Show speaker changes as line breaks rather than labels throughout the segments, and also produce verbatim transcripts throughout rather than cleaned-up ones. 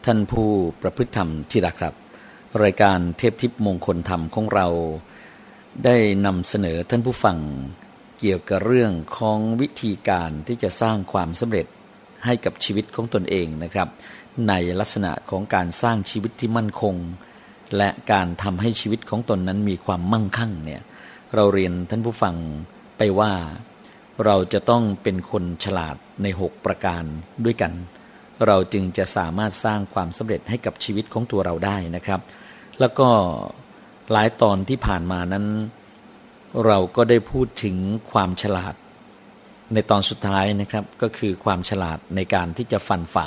ท่านผู้ประพฤติธรรมที่รักครับรายการเทพทิพย์มงคลธรรมของเราได้นำเสนอท่านผู้ฟังเกี่ยวกับเรื่องของวิธีการที่จะสร้างความสำเร็จให้กับชีวิตของตนเองนะครับในลักษณะของการสร้างชีวิตที่มั่นคงและการทำให้ชีวิตของตนนั้นมีความมั่งคั่งเนี่ยเราเรียนท่านผู้ฟังไปว่าเราจะต้องเป็นคนฉลาดในหกประการด้วยกันเราจึงจะสามารถสร้างความสำเร็จให้กับชีวิตของตัวเราได้นะครับแล้วก็หลายตอนที่ผ่านมานั้นเราก็ได้พูดถึงความฉลาดในตอนสุดท้ายนะครับก็คือความฉลาดในการที่จะฟันฝ่า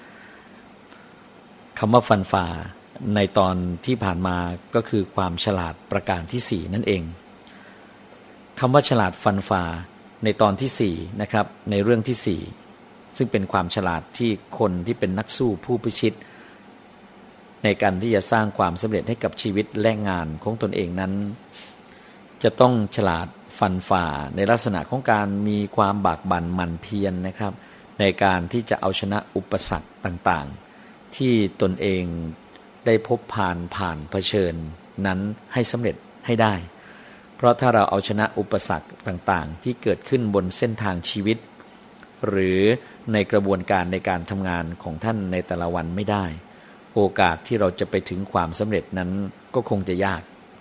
คำว่าฟันฝ่าในตอนที่ผ่านมาก็คือความฉลาดประการที่สี่นั่นเองคำว่าฉลาดฟันฝ่าในตอนที่สี่นะครับในเรื่องที่สี่ซึ่งเป็นความฉลาดที่คนที่เป็นนักสู้ผู้พิชิตในการที่จะสร้างความสำเร็จให้กับชีวิตและงานของตนเองนั้นจะต้องฉลาดฟันฝ่าในลักษณะของการมีความบากบั่นหมั่นเพียรนะครับในการที่จะเอาชนะอุปสรรคต่างๆที่ตนเองได้พบผ่านผ่านเผชิญนั้นให้สำเร็จให้ได้เพราะถ้าเราเอาชนะอุปสรรคต่างๆที่เกิดขึ้นบนเส้นทางชีวิตหรือในกระบวนการในการทำงานของท่านในแต่ละวันไม่ได้โอกาสที่เราจะไปถึงความสำเร็จนั้นก็คงจะยาก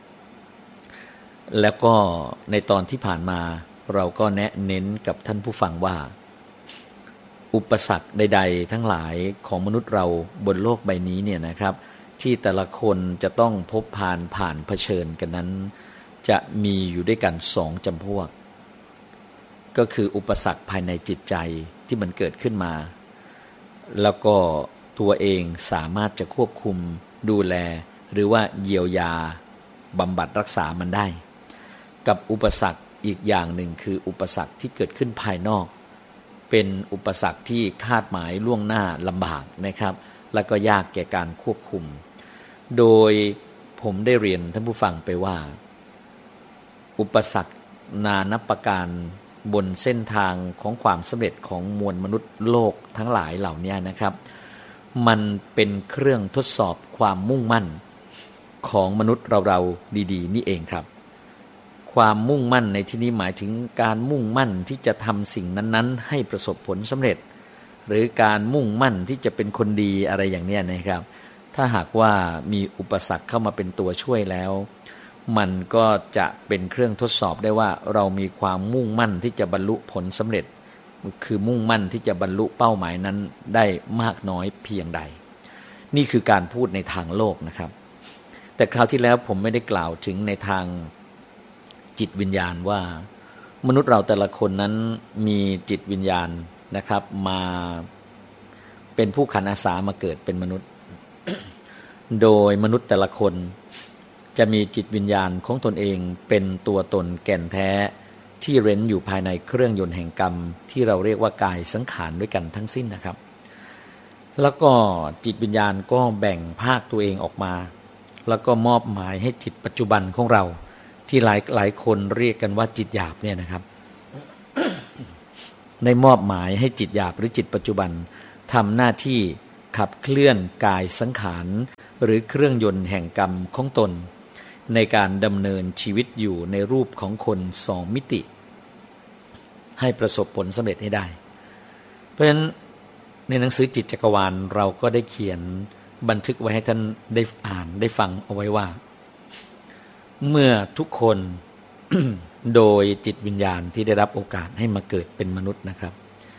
แล้วก็ในตอนที่ผ่านมาเราก็แนะเน้นกับท่านผู้ฟังว่าอุปสรรคใดๆทั้งหลายของมนุษย์เราบนโลกใบนี้เนี่ยนะครับที่แต่ละคนจะต้องพบผ่านผ่านเผชิญกันนั้นจะมีอยู่ด้วยกันสองจำพวกก็คืออุปสรรคภายในจิตใจที่มันเกิดขึ้นมาแล้วก็ตัวเองสามารถจะควบคุมดูแลหรือว่าเยียวยาบำบัดรักษามันได้กับอุปสรรคอีกอย่างหนึ่งคืออุปสรรคที่เกิดขึ้นภายนอกเป็นอุปสรรคที่คาดหมายล่วงหน้าลำบากนะครับแล้วก็ยากแก่การควบคุมโดยผมได้เรียนท่านผู้ฟังไปว่าอุปสรรคนานับประการบนเส้นทางของความสำเร็จของมวลมนุษย์โลกทั้งหลายเหล่านี้นะครับมันเป็นเครื่องทดสอบความมุ่งมั่นของมนุษย์เราๆดีๆนี่เองครับความมุ่งมั่นในที่นี้หมายถึงการมุ่งมั่นที่จะทำสิ่งนั้นๆให้ประสบผลสำเร็จหรือการมุ่งมั่นที่จะเป็นคนดีอะไรอย่างนี้นะครับถ้าหากว่ามีอุปสรรคเข้ามาเป็นตัวช่วยแล้วมันก็จะเป็นเครื่องทดสอบได้ว่าเรามีความมุ่งมั่นที่จะบรรลุผลสำเร็จคือมุ่งมั่นที่จะบรรลุเป้าหมายนั้นได้มากน้อยเพียงใดนี่คือการพูดในทางโลกนะครับแต่คราวที่แล้วผมไม่ได้กล่าวถึงในทางจิตวิญญาณว่ามนุษย์เราแต่ละคนนั้นมีจิตวิญญาณนะครับมาเป็นผู้ขันอาสามาเกิดเป็นมนุษย์ โดยมนุษย์แต่ละคนจะมีจิตวิญญาณของตนเองเป็นตัวตนแก่นแท้ที่เร้นอยู่ภายในเครื่องยนต์แห่งกรรมที่เราเรียกว่ากายสังขารด้วยกันทั้งสิ้นนะครับแล้วก็จิตวิญญาณก็แบ่งภาคตัวเองออกมาแล้วก็มอบหมายให้จิตปัจจุบันของเราที่หลายหลายคนเรียกกันว่าจิตหยาบเนี่ยนะครับ ได้มอบหมายให้จิตหยาบหรือจิตปัจจุบันทำหน้าที่ขับเคลื่อนกายสังขารหรือเครื่องยนต์แห่งกรรมของตนในการดำเนินชีวิตอยู่ในรูปของคนสองมิติให้ประสบผลสำเร็จให้ได้เพราะฉะนั้นในหนังสือจิตจักรวาลเราก็ได้เขียนบันทึกไว้ให้ท่านได้อ่านได้ฟังเอาไว้ว่าเมื่อทุกคน โดยจิตวิญญาณที่ได้รับโอกาสให้มาเกิดเป็นมนุษย์นะครับ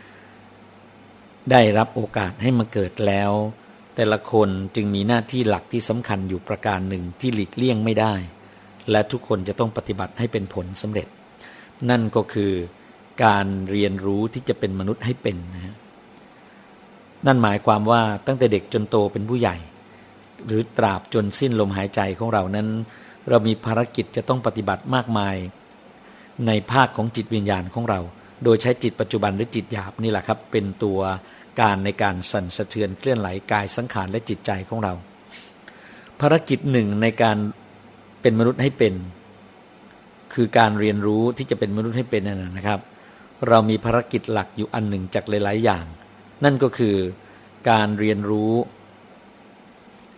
ได้รับโอกาสให้มาเกิดแล้วแต่ละคนจึงมีหน้าที่หลักที่สำคัญอยู่ประการหนึ่งที่หลีกเลี่ยงไม่ได้และทุกคนจะต้องปฏิบัติให้เป็นผลสำเร็จนั่นก็คือการเรียนรู้ที่จะเป็นมนุษย์ให้เป็นนะนั่นหมายความว่าตั้งแต่เด็กจนโตเป็นผู้ใหญ่หรือตราบจนสิ้นลมหายใจของเรานั้นเรามีภารกิจจะต้องปฏิบัติมากมายในภาคของจิตวิญญาณของเราโดยใช้จิตปัจจุบันหรือจิตหยาบนี่แหละครับเป็นตัวการในการสั่นสะเทือนเคลื่อนไหลกายสังขารและจิตใจของเราภารกิจหนึ่งในการเป็นมนุษย์ให้เป็นคือการเรียนรู้ที่จะเป็นมนุษย์ให้เป็นนั่นนะครับเรามีภารกิจหลักอยู่อันหนึ่งจากหลายๆอย่างนั่นก็คือการเรียนรู้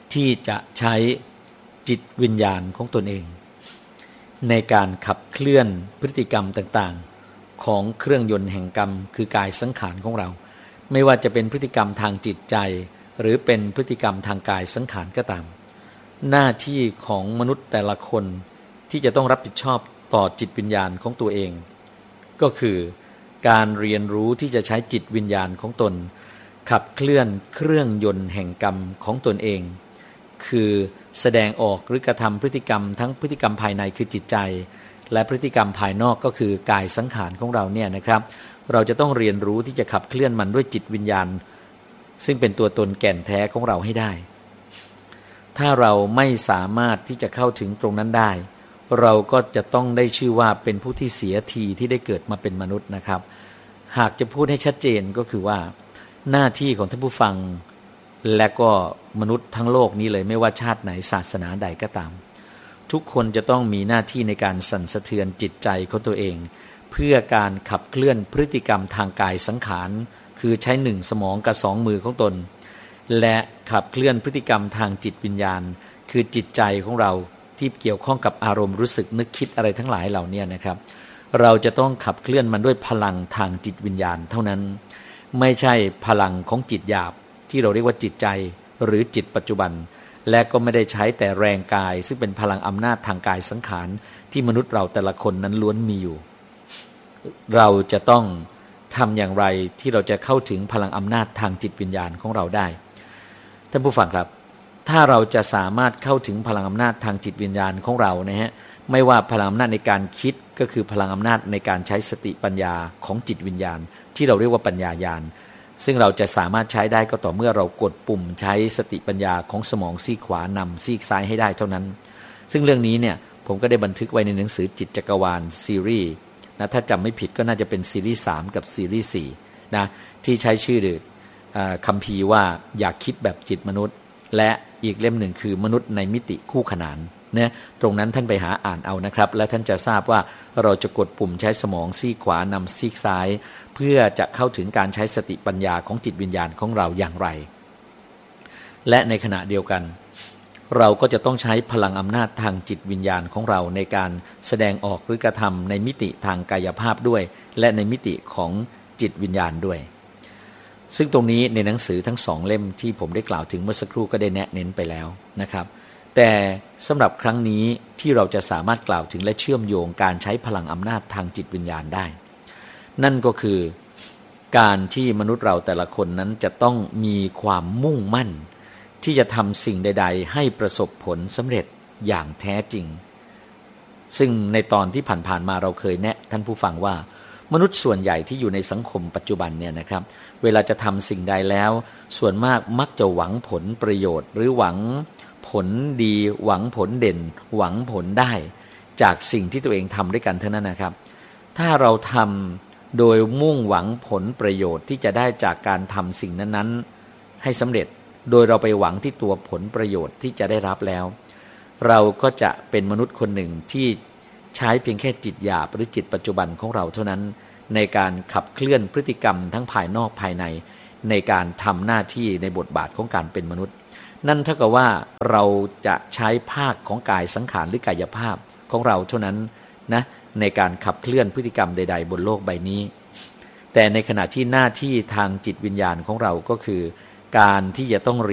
ที่จะใช้จิตวิญญาณของตนเองในการขับเคลื่อนพฤติกรรมต่างๆของเครื่องยนต์แห่งกรรมคือกายสังขารของเราไม่ว่าจะเป็นพฤติกรรมทางจิตใจหรือเป็นพฤติกรรมทางกายสังขารก็ตามหน้าที่ของมนุษย์แต่ละคนที่จะต้องรับผิดชอบต่อจิตวิญญาณของตัวเองก็คือการเรียนรู้ที่จะใช้จิตวิญญาณของตนขับเคลื่อนเครื่องยนต์แห่งกรรมของตนเองคือแสดงออกหรือกระทำพฤติกรรมทั้งพฤติกรรมภายในคือจิตใจและพฤติกรรมภายนอกก็คือกายสังขารของเราเนี่ยนะครับเราจะต้องเรียนรู้ที่จะขับเคลื่อนมันด้วยจิตวิญญาณซึ่งเป็นตัวตนแก่นแท้ของเราให้ได้ถ้าเราไม่สามารถที่จะเข้าถึงตรงนั้นได้เราก็จะต้องได้ชื่อว่าเป็นผู้ที่เสียทีที่ได้เกิดมาเป็นมนุษย์นะครับหากจะพูดให้ชัดเจนก็คือว่าหน้าที่ของท่านผู้ฟังและก็มนุษย์ทั้งโลกนี้เลยไม่ว่าชาติไหนศาสนาใดก็ตามทุกคนจะต้องมีหน้าที่ในการสั่นสะเทือนจิตใจของตัวเองเพื่อการขับเคลื่อนพฤติกรรมทางกายสังขารคือใช้หนึ่งสมองกับสองมือของตนและขับเคลื่อนพฤติกรรมทางจิตวิญญาณคือจิตใจของเราที่เกี่ยวข้องกับอารมณ์รู้สึกนึกคิดอะไรทั้งหลายเหล่านี้นะครับเราจะต้องขับเคลื่อนมันด้วยพลังทางจิตวิญญาณเท่านั้นไม่ใช่พลังของจิตหยาบที่เราเรียกว่าจิตใจหรือจิตปัจจุบันและก็ไม่ได้ใช้แต่แรงกายซึ่งเป็นพลังอำนาจทางกายสังขารที่มนุษย์เราแต่ละคนนั้นล้วนมีอยู่เราจะต้องทำอย่างไรที่เราจะเข้าถึงพลังอำนาจทางจิตวิญญาณของเราได้ท่านผู้ฟังครับถ้าเราจะสามารถเข้าถึงพลังอำนาจทางจิตวิญญาณของเรานะฮะไม่ว่าพลังอำนาจในการคิดก็คือพลังอำนาจในการใช้สติปัญญาของจิตวิญญาณที่เราเรียกว่าปัญญาญาณซึ่งเราจะสามารถใช้ได้ก็ต่อเมื่อเรากดปุ่มใช้สติปัญญาของสมองซีกขวานำซีกซ้ายให้ได้เท่านั้นซึ่งเรื่องนี้เนี่ยผมก็ได้บันทึกไว้ในหนังสือจิตจักรวาลซีรีส์นะถ้าจำไม่ผิดก็น่าจะเป็นซีรีส์สามกับซีรีส์สี่นะที่ใช้ชื่อคัมภีร์ว่าอยากคิดแบบจิตมนุษย์และอีกเล่มหนึ่งคือมนุษย์ในมิติคู่ขนานเนี่ยตรงนั้นท่านไปหาอ่านเอานะครับและท่านจะทราบว่าเราจะกดปุ่มใช้สมองซีกขวานำซีกซ้ายเพื่อจะเข้าถึงการใช้สติปัญญาของจิตวิญญาณของเราอย่างไรและในขณะเดียวกันเราก็จะต้องใช้พลังอำนาจทางจิตวิญญาณของเราในการแสดงออกหรือกระทำในมิติทางกายภาพด้วยและในมิติของจิตวิญญาณด้วยซึ่งตรงนี้ในหนังสือทั้งสองเล่มที่ผมได้กล่าวถึงเมื่อสักครู่ก็ได้แนะเน้นไปแล้วนะครับแต่สำหรับครั้งนี้ที่เราจะสามารถกล่าวถึงและเชื่อมโยงการใช้พลังอำนาจทางจิตวิญญาณได้นั่นก็คือการที่มนุษย์เราแต่ละคนนั้นจะต้องมีความมุ่งมั่นที่จะทำสิ่งใดๆให้ประสบผลสำเร็จอย่างแท้จริงซึ่งในตอนที่ผ่านๆมาเราเคยแนะท่านผู้ฟังว่ามนุษย์ส่วนใหญ่ที่อยู่ในสังคมปัจจุบันเนี่ยนะครับเวลาจะทำสิ่งใดแล้วส่วนมากมักจะหวังผลประโยชน์หรือหวังผลดีหวังผลเด่นหวังผลได้จากสิ่งที่ตัวเองทำด้วยกันเท่านั้นนะครับถ้าเราทำโดยมุ่งหวังผลประโยชน์ที่จะได้จากการทำสิ่งนั้นๆให้สำเร็จโดยเราไปหวังที่ตัวผลประโยชน์ที่จะได้รับแล้วเราก็จะเป็นมนุษย์คนหนึ่งที่ใช้เพียงแค่จิตหยาบหรือจิตปัจจุบันของเราเท่านั้นในการขับเคลื่อนพฤติกรรมทั้งภายนอกภายในในการทำหน้าที่ในบทบาทของการเป็นมนุษย์นั่นเท่ากับว่าเราจะใช้ภาคของกายสังขารหรือกายภาพของเราเท่านั้นนะในการขับเคลื่อนพฤติกรรมใดๆบนโลกใบนี้แต่ในขณะที่หน้าที่ทางจิตวิญญาณของเราก็คือการที่จะต้อง